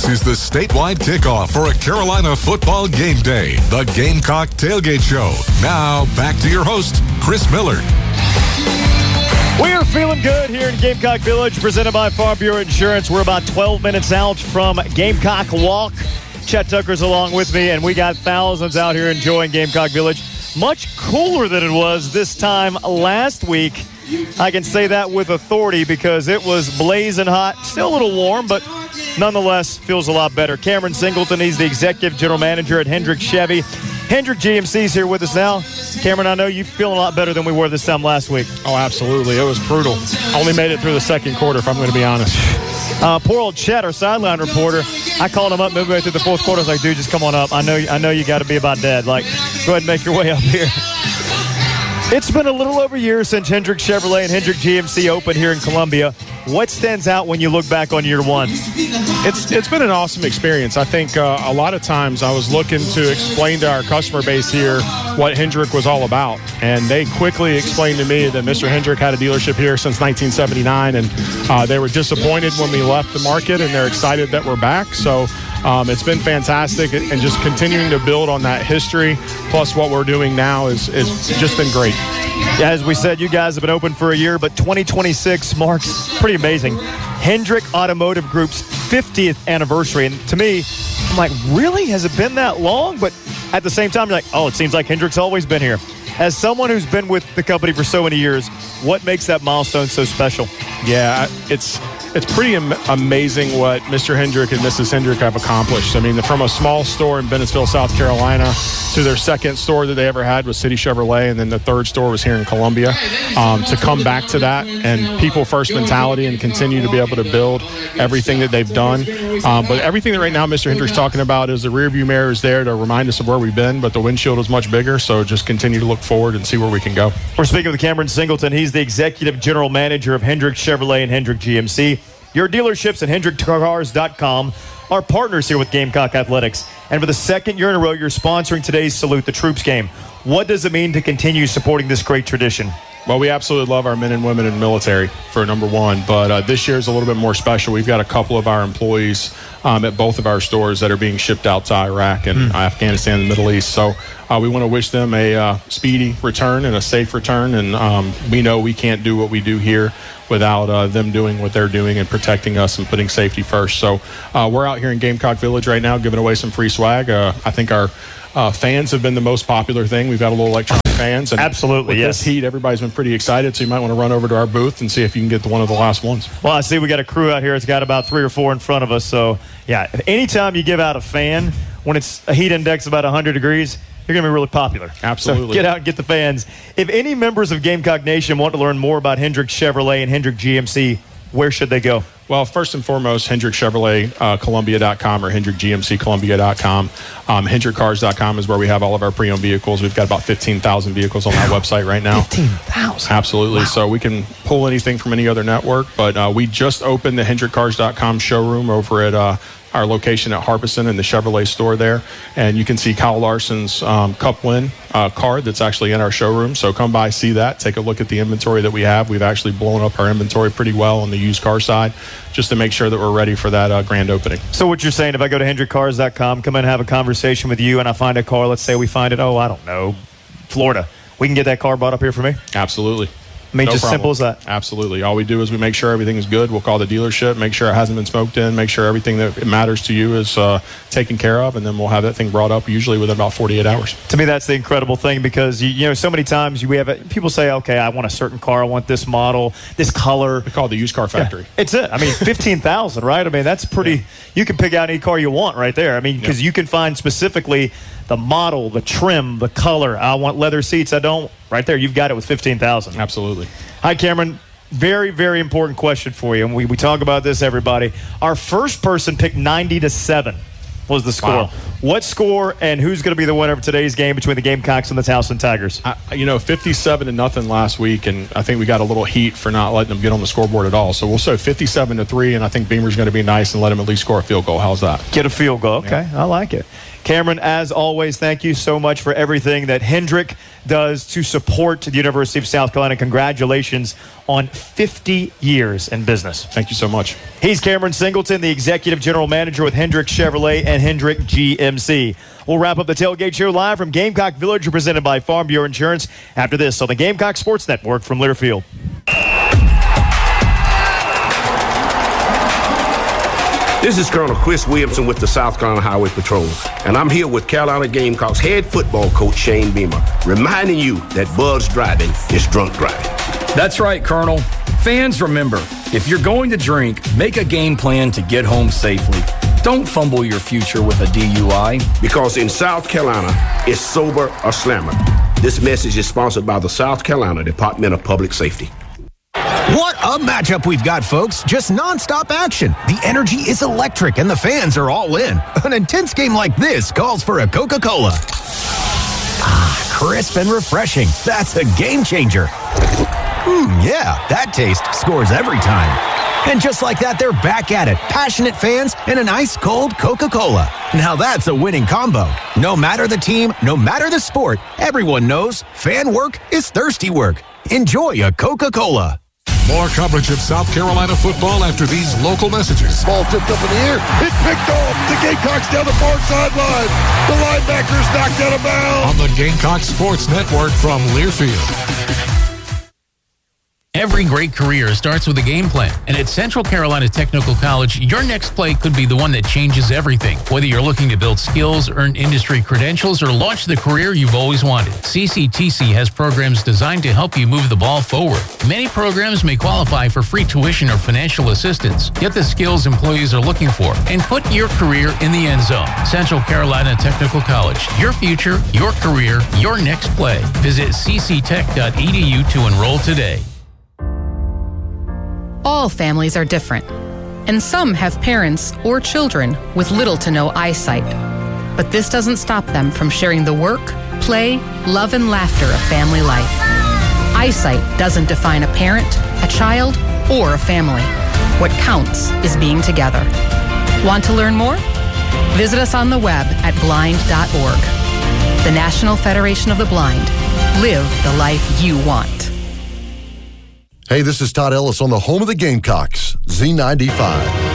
is the statewide kickoff for a Carolina football game day, the Gamecock Tailgate Show. Now, back to your host, Chris Millard. We are feeling good here in Gamecock Village, presented by Farm Bureau Insurance. We're about 12 minutes out from Gamecock Walk. Chet Tucker's along with me, and we got thousands out here enjoying Gamecock Village. Much cooler than it was this time last week. I can say that with authority because it was blazing hot. Still a little warm, but nonetheless feels a lot better. Cameron Singleton, he's the executive general manager at Hendrick Chevy. Hendrick GMC is here with us now. Cameron, I know you feel a lot better than we were this time last week. Oh, absolutely. It was brutal. Only made it through the second quarter, if I'm going to be honest. Poor old Chet, our sideline reporter, I called him up midway through the fourth quarter. I was like, dude, just come on up. I know you got to be about dead. Like, go ahead and make your way up here. It's been a little over a year since Hendrick Chevrolet and Hendrick GMC opened here in Columbia. What stands out when you look back on year one? It's been an awesome experience. I think a lot of times I was looking to explain to our customer base here what Hendrick was all about. And they quickly explained to me that Mr. Hendrick had a dealership here since 1979. And they were disappointed when we left the market, and they're excited that we're back. So it's been fantastic, and just continuing to build on that history, plus what we're doing now is just been great. Yeah, as we said, you guys have been open for a year, but 2026 marks pretty amazing. Hendrick Automotive Group's 50th anniversary. And to me, I'm like, really? Has it been that long? But at the same time, you're like, oh, it seems like Hendrick's always been here. As someone who's been with the company for so many years, what makes that milestone so special? Yeah, it's pretty amazing what Mr. Hendrick and Mrs. Hendrick have accomplished. I mean, from a small store in Bennettsville, South Carolina, to their second store that they ever had was City Chevrolet, and then the third store was here in Columbia. To come back to that and people first mentality and continue to be able to build everything that they've done. But everything that right now Mr. Hendrick's talking about is the rearview mirror is there to remind us of where we've been, but the windshield is much bigger, so just continue to look forward and see where we can go. We're speaking with Cameron Singleton. He's the executive general manager of Hendrick Chevrolet and Hendrick GMC. Your dealerships at HendrickCars.com are partners here with Gamecock Athletics. And for the second year in a row, you're sponsoring today's Salute the Troops game. What does it mean to continue supporting this great tradition? Well, we absolutely love our men and women in the military, for number one. But this year is a little bit more special. We've got a couple of our employees at both of our stores that are being shipped out to Iraq and Afghanistan and the Middle East. So we want to wish them a speedy return and a safe return. And we know we can't do what we do here without them doing what they're doing and protecting us and putting safety first. So we're out here in Gamecock Village right now giving away some free swag. I think our fans have been the most popular thing. We've got a little electronic fans. And absolutely, with this heat, everybody's been pretty excited, so you might want to run over to our booth and see if you can get one of the last ones. Well, I see we got a crew out here. It's got about 3 or 4 in front of us. So, yeah, anytime you give out a fan, when it's a heat index about 100 degrees, you're going to be really popular. Absolutely. So get out and get the fans. If any members of Gamecock Nation want to learn more about Hendrick Chevrolet and Hendrick GMC, where should they go? Well, first and foremost, Hendrick Chevrolet Columbia.com or Hendrick GMC Columbia.com. HendrickCars.com is where we have all of our pre-owned vehicles. We've got about 15,000 vehicles on that website right now. 15,000? Absolutely. Wow. So we can pull anything from any other network. But we just opened the HendrickCars.com showroom over at our location at Harbeson in the Chevrolet store there. And you can see Kyle Larson's Cup Win card that's actually in our showroom. So come by, see that, take a look at the inventory that we have. We've actually blown up our inventory pretty well on the used car side just to make sure that we're ready for that grand opening. So what you're saying, if I go to HendrickCars.com, come in and have a conversation with you, and I find a car, let's say we find it, I don't know, Florida, we can get that car bought up here for me? Absolutely. I mean, no just problem. simple as that. Absolutely. All we do is we make sure everything is good. We'll call the dealership, make sure it hasn't been smoked in, make sure everything that matters to you is taken care of, and then we'll have that thing brought up usually within about 48 hours. To me, that's the incredible thing because, you know, so many times we have people say, okay, I want a certain car, I want this model, this color. We call it the used car factory. Yeah, it's it. I mean, 15,000, right? I mean, that's pretty. Yeah. You can pick out any car you want right there. I mean, because you can find specifically the model, the trim, the color. I want leather seats. I don't. Right there, you've got it with 15,000. Absolutely. Hi, Cameron. Very, very important question for you. And we talk about this, everybody. Our first person picked 90-7 was the score. Wow. What score and who's going to be the winner of today's game between the Gamecocks and the Towson Tigers? 57-0 last week, and I think we got a little heat for not letting them get on the scoreboard at all. So we'll say 57-3, and I think Beamer's going to be nice and let him at least score a field goal. How's that? Get a field goal. Okay, yeah. I like it. Cameron, as always, thank you so much for everything that Hendrick does to support the University of South Carolina. Congratulations on 50 years in business. Thank you so much. He's Cameron Singleton, the Executive General Manager with Hendrick Chevrolet and Hendrick GMC. We'll wrap up the Tailgate Show live from Gamecock Village, presented by Farm Bureau Insurance, after this on the Gamecock Sports Network from Learfield. This is Colonel Chris Williamson with the South Carolina Highway Patrol, and I'm here with Carolina Gamecocks head football coach Shane Beamer, reminding you that buzzed driving is drunk driving. That's right, Colonel. Fans, remember, if you're going to drink, make a game plan to get home safely. Don't fumble your future with a DUI. Because in South Carolina, it's sober or slammer. This message is sponsored by the South Carolina Department of Public Safety. What a matchup we've got, folks. Just nonstop action. The energy is electric and the fans are all in. An intense game like this calls for a Coca-Cola. Ah, crisp and refreshing. That's a game changer. Yeah, that taste scores every time. And just like that, they're back at it. Passionate fans and an ice-cold Coca-Cola. Now that's a winning combo. No matter the team, no matter the sport, everyone knows fan work is thirsty work. Enjoy a Coca-Cola. More coverage of South Carolina football after these local messages. Ball tipped up in the air. It's picked off. The Gamecocks down the far sideline. The linebackers knocked out of bounds. On the Gamecock Sports Network from Learfield. Every great career starts with a game plan, and at Central Carolina Technical College, your next play could be the one that changes everything. Whether you're looking to build skills, earn industry credentials, or launch the career you've always wanted, CCTC has programs designed to help you move the ball forward. Many programs may qualify for free tuition or financial assistance. Get the skills employees are looking for and put your career in the end zone. Central Carolina Technical College. Your future, your career, your next play. Visit cctech.edu to enroll today. All families are different, and some have parents or children with little to no eyesight. But this doesn't stop them from sharing the work, play, love, and laughter of family life. Eyesight doesn't define a parent, a child, or a family. What counts is being together. Want to learn more? Visit us on the web at blind.org. The National Federation of the Blind. Live the life you want. Hey, this is Todd Ellis on the home of the Gamecocks, Z95.